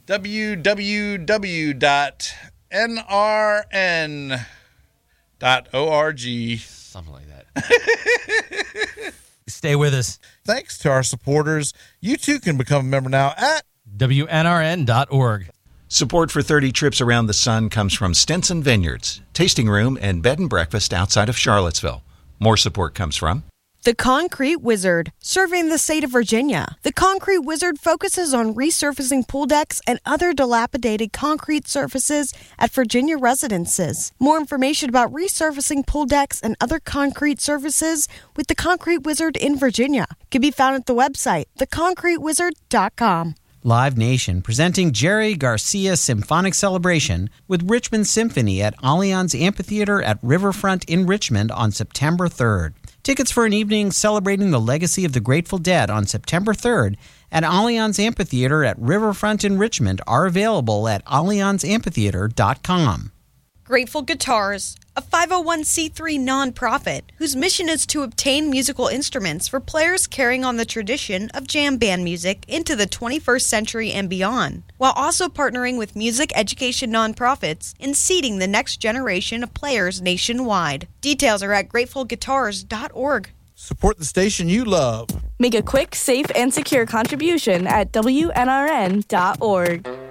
www.nrn.org. Something like that. Stay with us. Thanks to our supporters, you too can become a member now at WNRN.org. Support for 30 Trips Around the Sun comes from Stinson Vineyards, tasting room and bed and breakfast outside of Charlottesville. More support comes from The Concrete Wizard, serving the state of Virginia. The Concrete Wizard focuses on resurfacing pool decks and other dilapidated concrete surfaces at Virginia residences. More information about resurfacing pool decks and other concrete surfaces with The Concrete Wizard in Virginia can be found at the website, theconcretewizard.com. Live Nation presenting Jerry Garcia Symphonic Celebration with Richmond Symphony at Allianz Amphitheater at Riverfront in Richmond on September 3rd. Tickets for an evening celebrating the legacy of the Grateful Dead on September 3rd at Allianz Amphitheater at Riverfront in Richmond are available at allianzamphitheater.com. Grateful Guitars, a 501c3 nonprofit whose mission is to obtain musical instruments for players carrying on the tradition of jam band music into the 21st century and beyond, while also partnering with music education nonprofits in seeding the next generation of players nationwide. Details are at gratefulguitars.org. Support the station you love. Make a quick, safe, and secure contribution at WNRN.org.